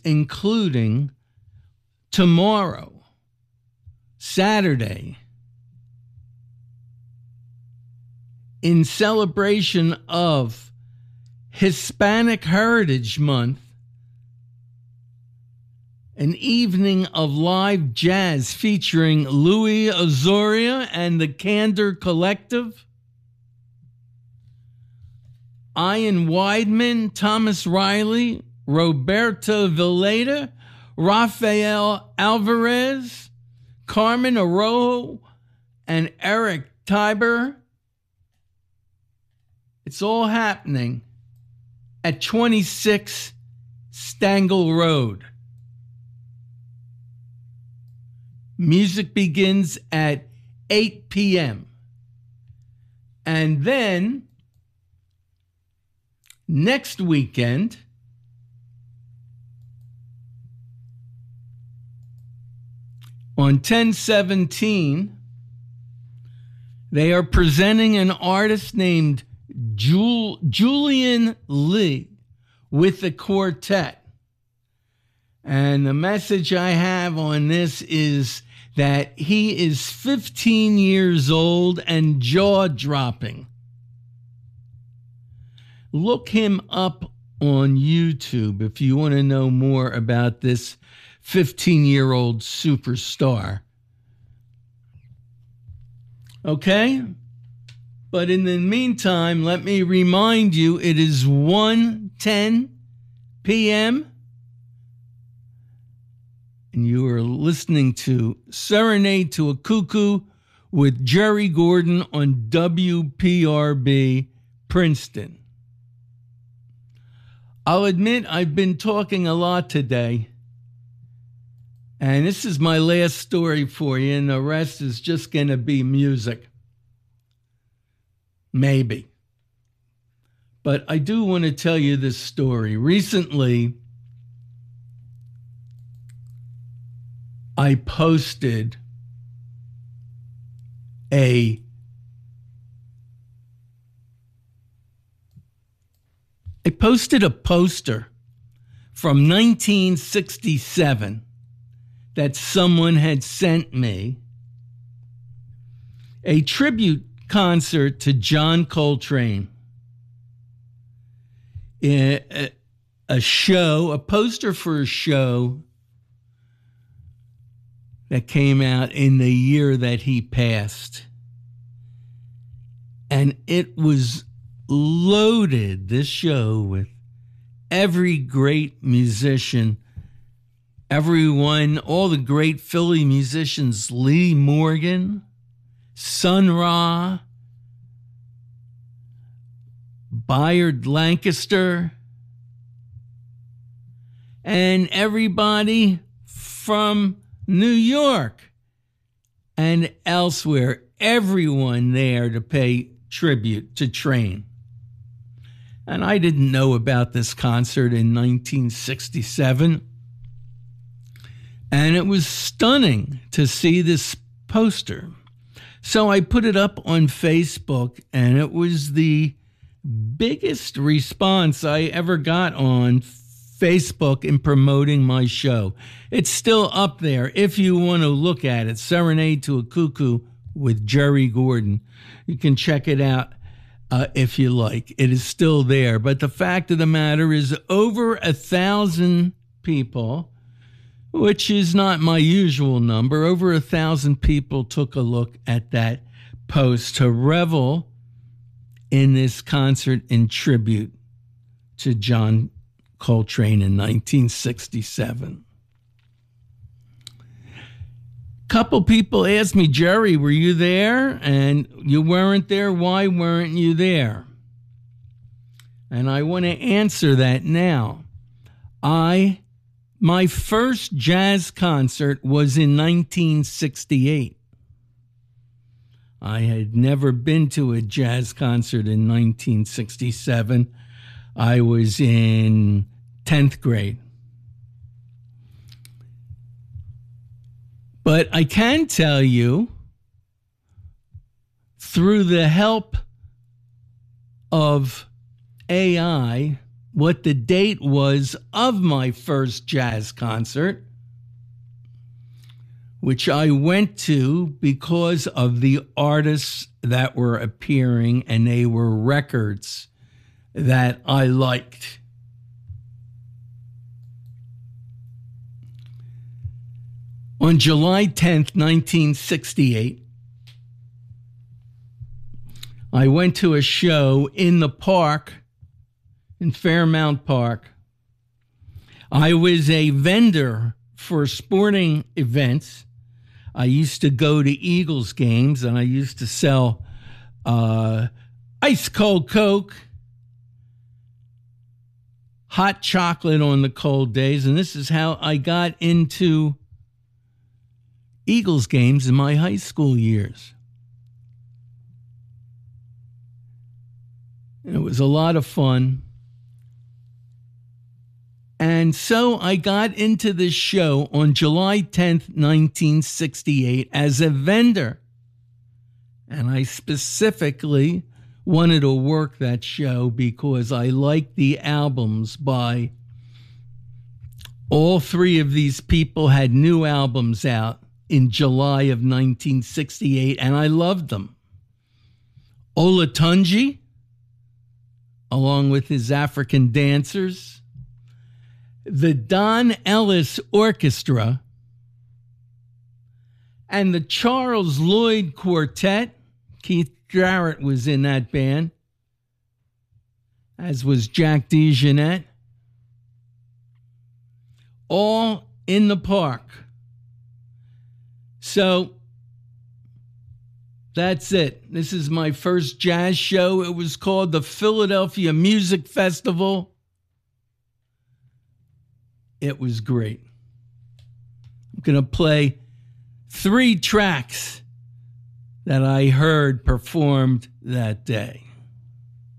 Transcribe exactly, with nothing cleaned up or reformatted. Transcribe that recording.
including tomorrow, Saturday, in celebration of Hispanic Heritage Month, an evening of live jazz featuring Louis Azoria and the Candor Collective, Ian Weidman, Thomas Riley, Roberto Villeda, Rafael Alvarez, Carmen Arroyo, and Eric Tiber. It's all happening at twenty-six Stangl Road. Music begins at eight p.m. And then next weekend, on ten seventeen, they are presenting an artist named Jul- Julian Lee with the quartet. And the message I have on this is that he is fifteen years old and jaw-dropping. Look him up on YouTube if you want to know more about this fifteen-year-old superstar. Okay? But in the meantime, let me remind you, it is one ten p.m., and you are listening to Serenade to a Cuckoo with Jerry Gordon on W P R B Princeton. I'll admit I've been talking a lot today, and this is my last story for you, and the rest is just going to be music. Maybe. But I do want to tell you this story. Recently, I posted a I posted a poster from nineteen sixty-seven that someone had sent me, a tribute concert to John Coltrane. A, a show, a poster for a show that came out in the year that he passed. And it was loaded, this show, with every great musician, everyone, all the great Philly musicians, Lee Morgan, Sun Ra, Bayard Lancaster, and everybody from New York and elsewhere, everyone there to pay tribute to Train. And I didn't know about this concert in nineteen sixty-seven. And it was stunning to see this poster. So I put it up on Facebook, and it was the biggest response I ever got on Facebook in promoting my show. It's still up there if you want to look at it. Serenade to a Cuckoo with Jerry Gordon. You can check it out uh, if you like. It is still there. But the fact of the matter is, over a thousand people, which is not my usual number, over a thousand people took a look at that post to revel in this concert in tribute to John Coltrane in nineteen sixty-seven. Couple people asked me, Jerry, were you there? And you weren't there. Why weren't you there? And I want to answer that now. I, my first jazz concert was in nineteen sixty-eight. I had never been to a jazz concert in nineteen sixty-seven. I was in tenth grade. But I can tell you, through the help of A I, what the date was of my first jazz concert, which I went to because of the artists that were appearing, and they were records that I liked. On July tenth, nineteen sixty-eight, I went to a show in the park, in Fairmount Park. I was a vendor for sporting events. I used to go to Eagles games, and I used to sell uh, ice cold Coke, hot chocolate on the cold days, and this is how I got into Eagles games in my high school years. And it was a lot of fun. And so I got into this show on July tenth, nineteen sixty-eight as a vendor. And I specifically wanted to work that show because I liked the albums by all three of these people. Had new albums out in July of nineteen sixty-eight, and I loved them. Olatunji, along with his African dancers, the Don Ellis Orchestra, and the Charles Lloyd Quartet. Keith Jarrett was in that band, as was Jack DeJohnette. All in the park. So that's it. This is my first jazz show. It was called the Philadelphia Music Festival. It was great. I'm going to play three tracks that I heard performed that day.